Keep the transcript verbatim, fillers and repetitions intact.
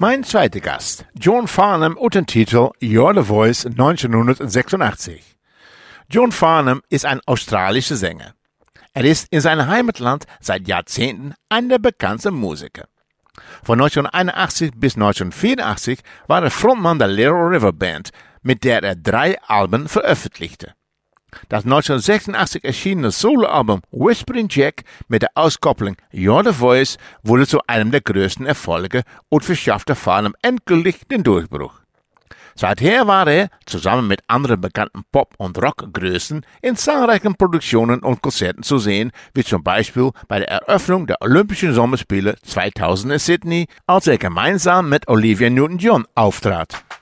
Mein zweiter Gast, John Farnham, unter dem Titel You're the Voice neunzehnhundertsechsundachtzig. John Farnham ist ein australischer Sänger. Er ist in seinem Heimatland seit Jahrzehnten einer der bekanntesten Musiker. Von neunzehnhunderteinundachtzig bis neunzehnhundertvierundachtzig war er Frontmann der Little River Band, mit der er drei Alben veröffentlichte. Das neunzehnhundertsechsundachtzig erschienene Soloalbum Whispering Jack mit der Auskopplung You're the Voice wurde zu einem der größten Erfolge und verschaffte Farnham endgültig den Durchbruch. Seither war er, zusammen mit anderen bekannten Pop- und Rockgrößen, in zahlreichen Produktionen und Konzerten zu sehen, wie zum Beispiel bei der Eröffnung der Olympischen Sommerspiele zweitausend in Sydney, als er gemeinsam mit Olivia Newton-John auftrat.